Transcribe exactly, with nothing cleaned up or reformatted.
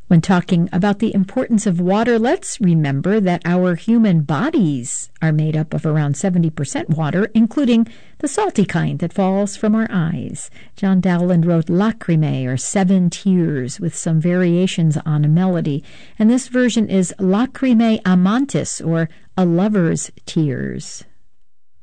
When talking about the importance of water, let's remember that our human bodies are made up of around seventy percent water, including the salty kind that falls from our eyes. John Dowland wrote Lacrimae, or Seven Tears, with some variations on a melody, and this version is Lacrimae Amantis, or A Lover's Tears.